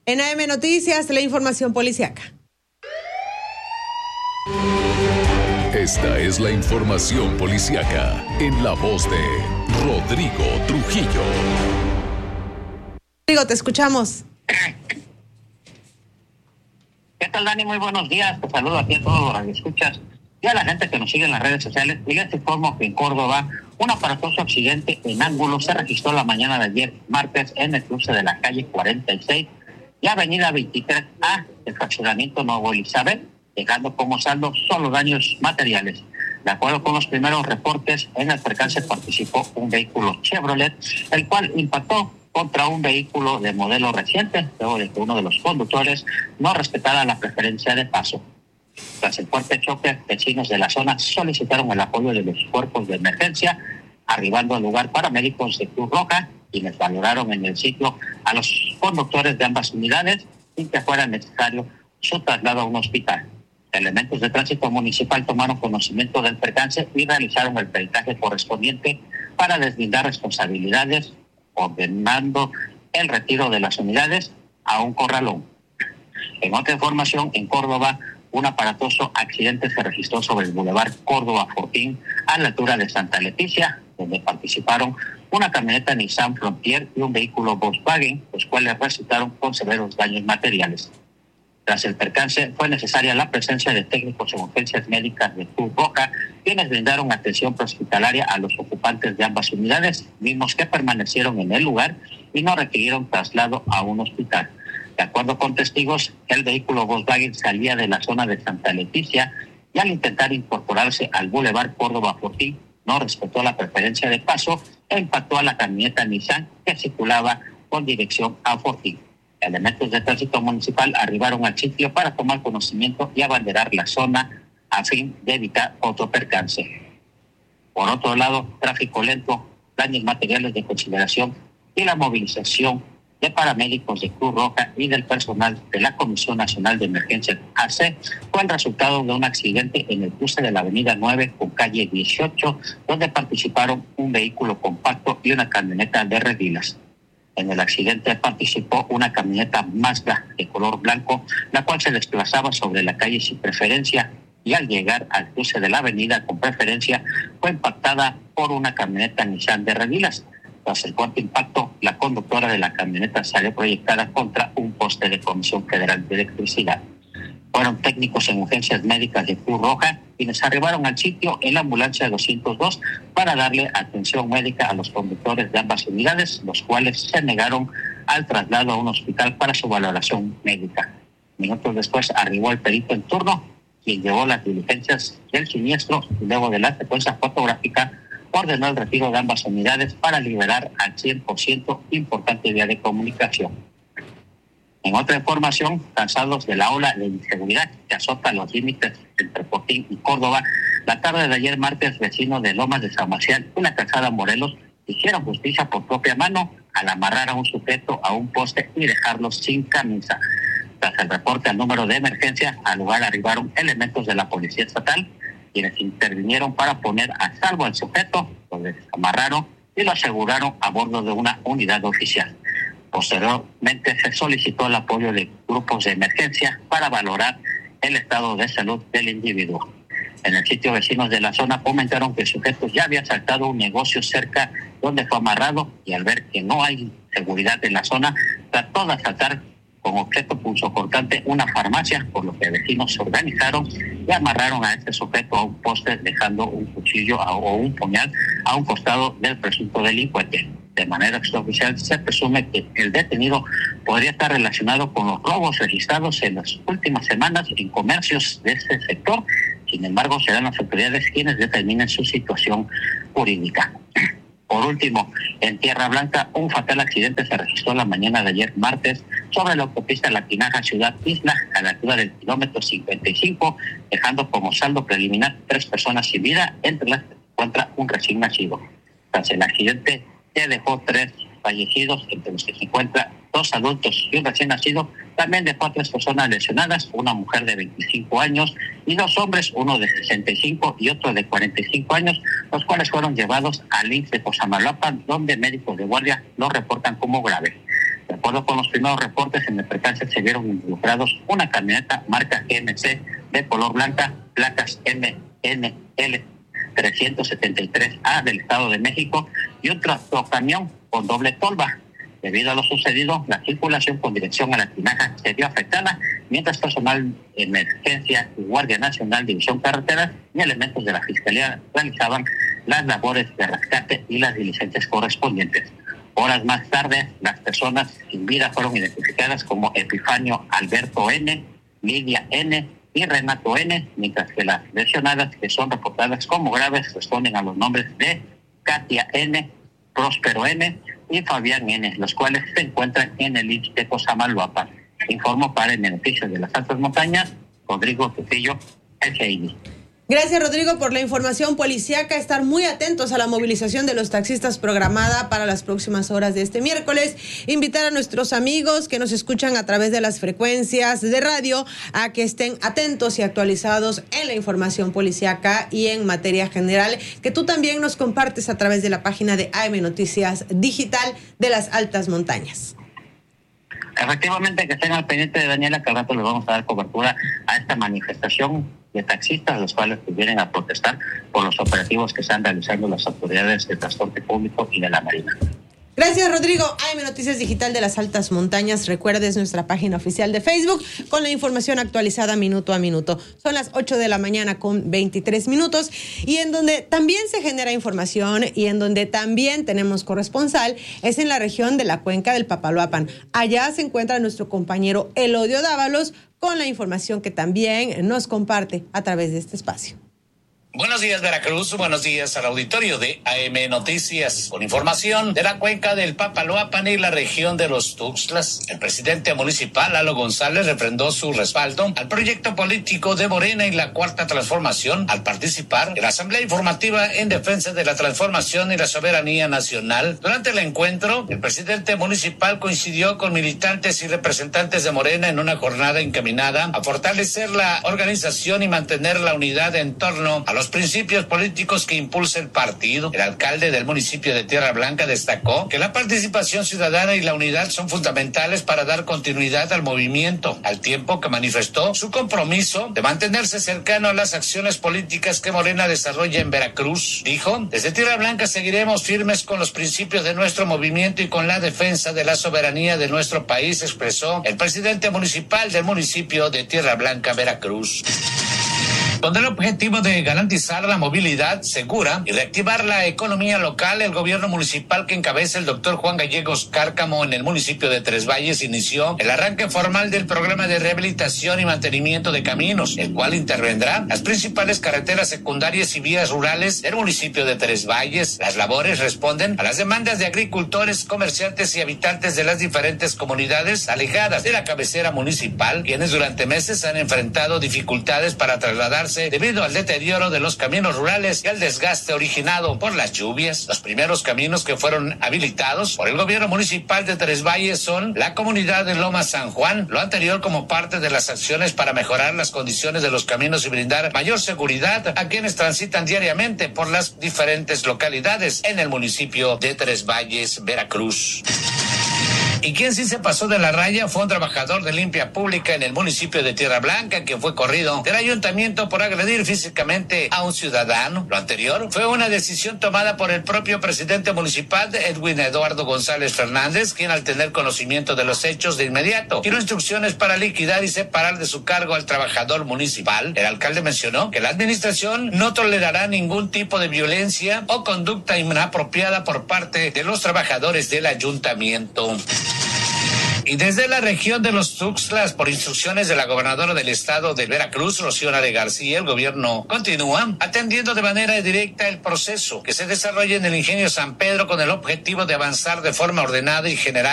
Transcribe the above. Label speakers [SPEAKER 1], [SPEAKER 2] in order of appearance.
[SPEAKER 1] En AM Noticias, la información policiaca.
[SPEAKER 2] Esta es la información policiaca en la voz de Rodrigo Trujillo.
[SPEAKER 1] Rodrigo, te escuchamos.
[SPEAKER 3] ¿Qué tal, Dani? Muy buenos días. Te saludo aquí a todos los radioescuchas y a la gente que nos sigue en las redes sociales. Y les informo que en Córdoba un aparatoso accidente en ángulo se registró la mañana de ayer, martes, en el cruce de la calle 46 y avenida 23A del fraccionamiento Nuevo Elizabeth, dejando como saldo solo daños materiales. De acuerdo con los primeros reportes, en el percance participó un vehículo Chevrolet, el cual impactó contra un vehículo de modelo reciente, luego de que uno de los conductores no respetara la preferencia de paso. Tras el fuerte choque, vecinos de la zona solicitaron el apoyo de los cuerpos de emergencia, arribando al lugar paramédicos de Cruz Roja, quienes valoraron en el sitio a los conductores de ambas unidades sin que fuera necesario su traslado a un hospital. Elementos de tránsito municipal tomaron conocimiento del percance y realizaron el peritaje correspondiente para deslindar responsabilidades, ordenando el retiro de las unidades a un corralón. En otra información, en Córdoba, un aparatoso accidente se registró sobre el Boulevard Córdoba-Fortín a la altura de Santa Leticia, donde participaron una camioneta Nissan Frontier y un vehículo Volkswagen, los cuales resultaron con severos daños materiales. Tras el percance, fue necesaria la presencia de técnicos en urgencias médicas de Cruz Roja, quienes brindaron atención prehospitalaria a los ocupantes de ambas unidades, mismos que permanecieron en el lugar y no requirieron traslado a un hospital. De acuerdo con testigos, el vehículo Volkswagen salía de la zona de Santa Leticia y al intentar incorporarse al Boulevard Córdoba-Fortín, no respetó la preferencia de paso e impactó a la camioneta Nissan que circulaba con dirección a Fortín. Elementos de tránsito municipal arribaron al sitio para tomar conocimiento y abanderar la zona a fin de evitar otro percance. Por otro lado, tráfico lento, daños materiales de consideración y la movilización de paramédicos de Cruz Roja y del personal de la Comisión Nacional de Emergencias AC fue el resultado de un accidente en el cruce de la avenida 9 con calle 18, donde participaron un vehículo compacto y una camioneta de redilas. En el accidente participó una camioneta Mazda de color blanco, la cual se desplazaba sobre la calle Sin Preferencia y al llegar al cruce de la avenida Con Preferencia fue impactada por una camioneta Nissan de redilas. Tras el fuerte impacto, la conductora de la camioneta salió proyectada contra un poste de Comisión Federal de Electricidad. Fueron técnicos en urgencias médicas de Cruz Roja quienes arribaron al sitio en la ambulancia 202 para darle atención médica a los conductores de ambas unidades, los cuales se negaron al traslado a un hospital para su valoración médica. Minutos después arribó el perito en turno, quien llevó las diligencias del siniestro y luego de la secuencia fotográfica ordenó el retiro de ambas unidades para liberar al 100% importante vía de comunicación. En otra información, cansados de la ola de inseguridad que azota los límites entre Fortín y Córdoba, la tarde de ayer martes, vecinos de Lomas de San Marcial y la calzada Morelos hicieron justicia por propia mano al amarrar a un sujeto a un poste y dejarlo sin camisa. Tras el reporte al número de emergencia, al lugar arribaron elementos de la Policía Estatal, quienes intervinieron para poner a salvo al sujeto, lo desamarraron y lo aseguraron a bordo de una unidad oficial. Posteriormente se solicitó el apoyo de grupos de emergencia para valorar el estado de salud del individuo. En el sitio, vecinos de la zona comentaron que el sujeto ya había asaltado un negocio cerca donde fue amarrado y al ver que no hay seguridad en la zona, trató de asaltar con objeto punzocortante una farmacia, por lo que vecinos se organizaron y amarraron a este sujeto a un poste, dejando un cuchillo o un puñal a un costado del presunto delincuente. De manera extraoficial, se presume que el detenido podría estar relacionado con los robos registrados en las últimas semanas en comercios de este sector. Sin embargo, serán las autoridades quienes determinen su situación jurídica. Por último, en Tierra Blanca, un fatal accidente se registró la mañana de ayer martes sobre la autopista La Tinaja Ciudad Isla, a la altura del kilómetro 55, dejando como saldo preliminar 3 personas sin vida, entre las que se encuentra un recién nacido. Tras el accidente, se dejó 3 fallecidos, entre los que se encuentran 2 adultos y un recién nacido. También dejó a 3 personas lesionadas, una mujer de 25 años y 2 hombres, uno de 65 y otro de 45 años, los cuales fueron llevados al IMSS de Cosamaloapan, donde médicos de guardia lo reportan como grave. De acuerdo con los primeros reportes, en el percance se vieron involucrados una camioneta marca GMC de color blanca, placas MNL 373A del Estado de México y un tractocamión con doble tolva. Debido a lo sucedido, la circulación con dirección a la Tinaja se vio afectada, mientras personal de emergencia y Guardia Nacional División Carreteras y elementos de la Fiscalía realizaban las labores de rescate y las diligencias correspondientes. Horas más tarde, las personas sin vida fueron identificadas como Epifanio Alberto N., Lidia N. y Renato N., mientras que las lesionadas, que son reportadas como graves, responden a los nombres de Katia N., Próspero N. y Fabián N., los cuales se encuentran en el IMSS de Cosamaloapan. Informo para el Noticias de las Altas Montañas, Rodrigo Trujillo, SID.
[SPEAKER 1] Gracias, Rodrigo, por la información policíaca. Estar muy atentos a la movilización de los taxistas programada para las próximas horas de este miércoles. Invitar a nuestros amigos que nos escuchan a través de las frecuencias de radio a que estén atentos y actualizados en la información policíaca y en materia general, que tú también nos compartes a través de la página de AM Noticias Digital de las Altas Montañas.
[SPEAKER 3] Efectivamente, que estén al pendiente de Daniela, que al rato les vamos a dar cobertura a esta manifestación de taxistas, los cuales vienen a protestar por los operativos que están realizando las autoridades de transporte público y de la Marina.
[SPEAKER 1] Gracias, Rodrigo. AM Noticias Digital de las Altas Montañas. Recuerdes nuestra página oficial de Facebook con la información actualizada minuto a minuto. Son las 8 de la mañana con 23 minutos y en donde también se genera información y en donde también tenemos corresponsal es en la región de la cuenca del Papaloapan. Allá se encuentra nuestro compañero Elodio Dávalos con la información que también nos comparte a través de este espacio.
[SPEAKER 4] Buenos días, Veracruz. Buenos días al auditorio de AM Noticias. Con información de la cuenca del Papaloapan y la región de los Tuxtlas, el presidente municipal, Lalo González, refrendó su respaldo al proyecto político de Morena y la Cuarta Transformación al participar en la Asamblea Informativa en Defensa de la Transformación y la Soberanía Nacional. Durante el encuentro, el presidente municipal coincidió con militantes y representantes de Morena en una jornada encaminada a fortalecer la organización y mantener la unidad en torno a los principios políticos que impulsa el partido. El alcalde del municipio de Tierra Blanca destacó que la participación ciudadana y la unidad son fundamentales para dar continuidad al movimiento, al tiempo que manifestó su compromiso de mantenerse cercano a las acciones políticas que Morena desarrolla en Veracruz. Dijo, desde Tierra Blanca seguiremos firmes con los principios de nuestro movimiento y con la defensa de la soberanía de nuestro país, expresó el presidente municipal del municipio de Tierra Blanca, Veracruz. Con el objetivo de garantizar la movilidad segura y reactivar la economía local, el gobierno municipal que encabeza el doctor Juan Gallegos Cárcamo en el municipio de Tres Valles inició el arranque formal del programa de rehabilitación y mantenimiento de caminos, el cual intervendrá las principales carreteras secundarias y vías rurales del municipio de Tres Valles. Las labores responden a las demandas de agricultores, comerciantes y habitantes de las diferentes comunidades alejadas de la cabecera municipal, quienes durante meses han enfrentado dificultades para trasladarse debido al deterioro de los caminos rurales y al desgaste originado por las lluvias. Los primeros caminos que fueron habilitados por el gobierno municipal de Tres Valles son la comunidad de Loma San Juan, lo anterior como parte de las acciones para mejorar las condiciones de los caminos y brindar mayor seguridad a quienes transitan diariamente por las diferentes localidades en el municipio de Tres Valles, Veracruz. Y quien sí se pasó de la raya fue un trabajador de limpia pública en el municipio de Tierra Blanca, que fue corrido del ayuntamiento por agredir físicamente a un ciudadano. Lo anterior fue una decisión tomada por el propio presidente municipal, Edwin Eduardo González Fernández, quien al tener conocimiento de los hechos de inmediato dio instrucciones para liquidar y separar de su cargo al trabajador municipal. El alcalde mencionó que la administración no tolerará ningún tipo de violencia o conducta inapropiada por parte de los trabajadores del ayuntamiento. Y desde la región de los Tuxtlas, por instrucciones de la gobernadora del estado de Veracruz, Rocío Nale García, el gobierno continúa atendiendo de manera directa el proceso que se desarrolla en el Ingenio San Pedro con el objetivo de avanzar de forma ordenada y generar